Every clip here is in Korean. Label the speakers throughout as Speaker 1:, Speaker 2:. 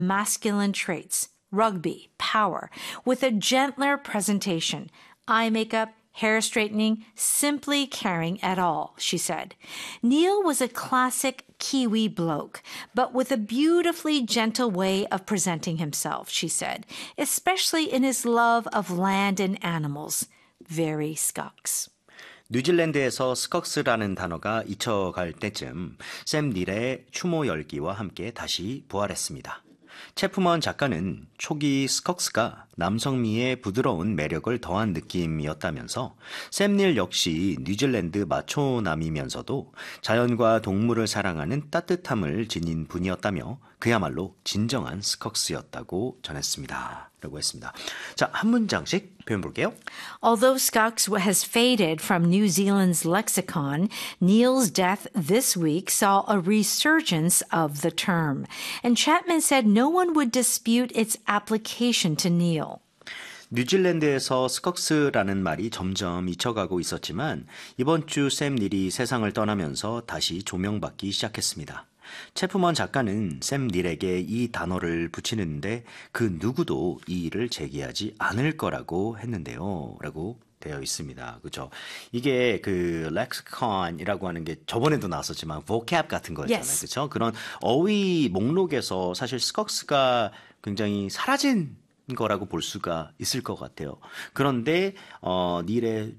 Speaker 1: masculine traits, rugby, power, with a gentler presentation, eye makeup, hair straightening, simply caring at all, she said. Neil was a classic Kiwi bloke, but with a beautifully gentle way of presenting himself, she said, especially in his love of land and animals. Very Scots.
Speaker 2: 뉴질랜드에서 스컥스라는 단어가 잊혀갈 때쯤 샘 닐의 추모 열기와 함께 다시 부활했습니다. 체프먼 작가는 초기 스컥스가 남성미의 부드러운 매력을 더한 느낌이었다면서 샘 닐 역시 뉴질랜드 마초남이면서도 자연과 동물을 사랑하는 따뜻함을 지닌 분이었다며 그야말로 진정한 스컥스였다고 전했습니다. 라고 했습니다. 자, 한 문장씩 표현 볼게요.
Speaker 1: Although Scots has faded from New Zealand's lexicon, Neil's death this week saw a resurgence of the term. And Chapman said no one would dispute its application to Neil.
Speaker 2: 뉴질랜드에서 스컥스라는 말이 점점 잊혀가고 있었지만 이번 주 샘 닐이 세상을 떠나면서 다시 조명받기 시작했습니다. 체프먼 작가는 샘 닐에게 이 단어를 붙이는데 그 누구도 이 일을 제기하지 않을 거라고 했는데요. 라고 되어 있습니다. 그렇죠? 이게 그 lexicon이라고 하는 게 저번에도 나왔었지만 vocab 같은 거였잖아요.
Speaker 1: Yes.
Speaker 2: 그렇죠? 그런 어휘 목록에서 사실 스컥스가 굉장히 사라진 거라고 볼 수가 있을 것 같아요. 그런데 닐의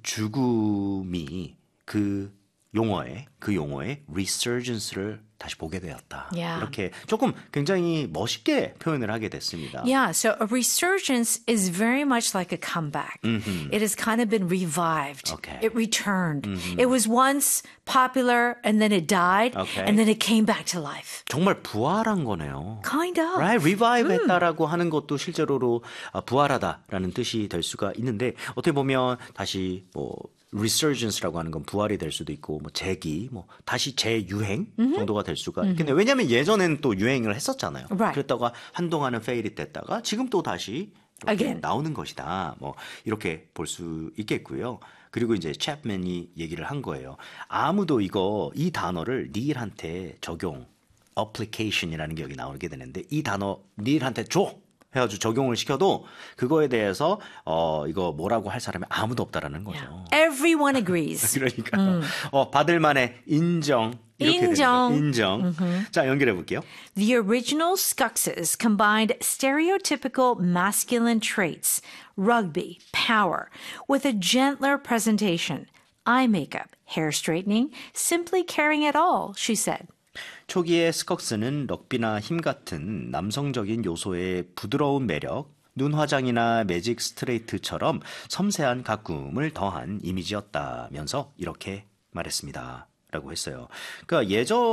Speaker 2: 죽음이 그 용어의 resurgence를 다시 보게 되었다.
Speaker 1: Yeah.
Speaker 2: 이렇게 조금 굉장히 멋있게 표현을 하게 됐습니다.
Speaker 1: Yeah, so a resurgence is very much like a comeback. It has kind of been revived.
Speaker 2: Okay.
Speaker 1: It returned. It was once popular and then it died
Speaker 2: Okay.
Speaker 1: and then it came back to life.
Speaker 2: 정말 부활한 거네요.
Speaker 1: Kind of.
Speaker 2: Right? revive 했다라고 하는 것도 실제로로 부활하다라는 뜻이 될 수가 있는데 어떻게 보면 다시 뭐 resurgence라고 하는 건 부활이 될 수도 있고 뭐 재기, 뭐 다시 재유행 정도가 될 수가 있겠네요. 왜냐하면 예전에는 또 유행을 했었잖아요.
Speaker 1: Right.
Speaker 2: 그랬다가 한동안은 페일이 됐다가 지금 또 다시 이렇게
Speaker 1: Again.
Speaker 2: 나오는 것이다. 뭐 이렇게 볼 수 있겠고요. 그리고 이제 챕맨이 얘기를 한 거예요. 아무도 이 단어를 닐한테 적용, application이라는 게 여기 나오게 되는데 이 단어 닐한테 줘! 해가지고 적용을 시켜도 그거에 대해서 이거 뭐라고 할 사람이 아무도 없다라는 거죠.
Speaker 1: Everyone agrees.
Speaker 2: 그러니까 받을 만해 인정. 이렇게
Speaker 1: 인정.
Speaker 2: 되는 거예요. 인정. 자, 연결해 볼게요.
Speaker 1: The original Scoxes combined stereotypical masculine traits, rugby, power, with a gentler presentation, eye makeup, hair straightening, simply caring at all, she said.
Speaker 2: 초기의 스컥스는 럭비나 힘 같은 남성적인 요소의 부드러운 매력, 눈 화장이나 매직 스트레이트처럼 섬세한 가꿈을 더한 이미지였다면서 이렇게 말했습니다. 라고 했어요. 그러니까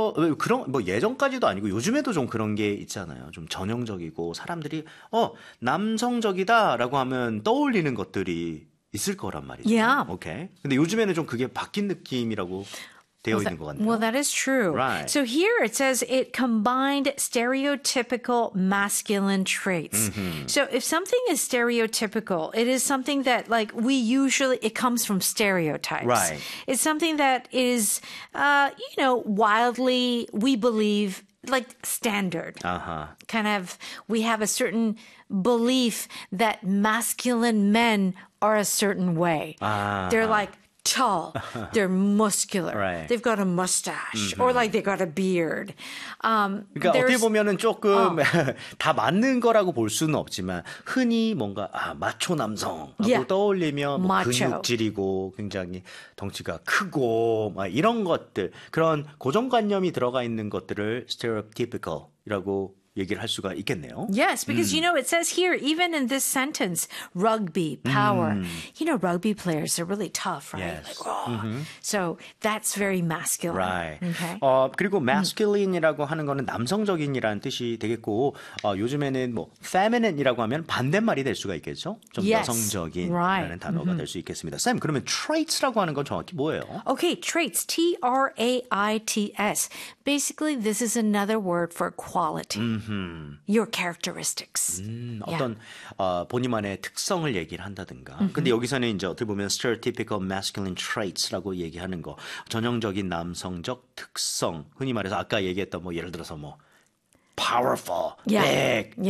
Speaker 2: 예전까지도 아니고 요즘에도 좀 그런 게 있잖아요. 좀 전형적이고 사람들이 남성적이다라고 하면 떠올리는 것들이 있을 거란 말이죠.
Speaker 1: Yeah.
Speaker 2: 오케이. 근데 요즘에는 좀 그게 바뀐 느낌이라고 되어 있는 것 같네요.
Speaker 1: Well, that is true.
Speaker 2: Right.
Speaker 1: So here it says it combined stereotypical masculine traits. So if something is stereotypical, it is something that it comes from stereotypes.
Speaker 2: Right.
Speaker 1: It's something that is, wildly, we believe, like standard. Kind of, we have a certain belief that masculine men are a certain way. They're like, tall, they're muscular,
Speaker 2: Right.
Speaker 1: they've got a mustache, or they got a beard.
Speaker 2: 그러니까 어떻게 보면은 조금 다 맞는 거라고 볼 수는 없지만 흔히 뭔가 마초 남성하고
Speaker 1: Yeah.
Speaker 2: 떠올리면 뭐
Speaker 1: Macho.
Speaker 2: 근육질이고 굉장히 덩치가 크고 막 이런 것들 그런 고정관념이 들어가 있는 것들을 stereotypical이라고 얘기를 할 수가 있겠네요.
Speaker 1: Yes, because it says here, even in this sentence, rugby, power. Rugby players are really tough, right?
Speaker 2: Yes.
Speaker 1: So that's very masculine.
Speaker 2: Right.
Speaker 1: Okay.
Speaker 2: 그리고 masculine이라고 하는 거는 남성적인이라는 뜻이 되겠고 요즘에는 뭐 feminine이라고 하면 반대말이 될 수가 있겠죠. 좀
Speaker 1: Yes.
Speaker 2: 여성적인이라는
Speaker 1: Right.
Speaker 2: 단어가 될 수 있겠습니다. 쌤, 그러면 traits라고 하는 건 정확히 뭐예요?
Speaker 1: Okay, traits, Traits. Basically, this is another word for quality. Your characteristics.
Speaker 2: 어떤 본인만의 특성을 얘기를 한다든가. 근데 여기서는 이제 어떻게 보면 stereotypical masculine traits라고 얘기하는 거, 전형적인 남성적 특성. 흔히 말해서 아까 얘기했던 뭐 예를 들어서 뭐 powerful,
Speaker 1: Yeah.
Speaker 2: big.